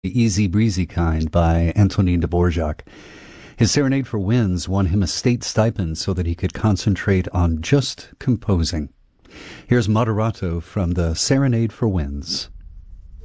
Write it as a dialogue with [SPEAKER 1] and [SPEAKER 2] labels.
[SPEAKER 1] The Easy Breezy Kind by Antonin Dvorak. His Serenade for Winds won him a state stipend so that he could concentrate on just composing. Here's Moderato from the Serenade for Winds.